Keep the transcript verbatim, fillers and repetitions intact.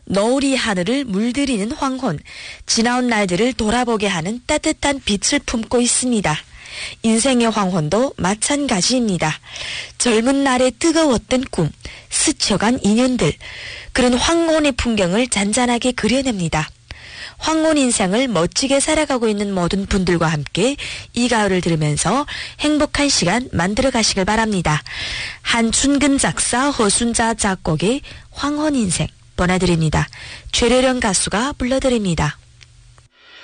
너울이 하늘을 물들이는 황혼, 지나온 날들을 돌아보게 하는 따뜻한 빛을 품고 있습니다. 인생의 황혼도 마찬가지입니다. 젊은 날의 뜨거웠던 꿈, 스쳐간 인연들, 그런 황혼의 풍경을 잔잔하게 그려냅니다. 황혼 인생을 멋지게 살아가고 있는 모든 분들과 함께 이 가을을 들으면서 행복한 시간 만들어 가시길 바랍니다. 한춘근 작사, 허순자 작곡의 황혼 인생 보내드립니다. 최래령 가수가 불러드립니다.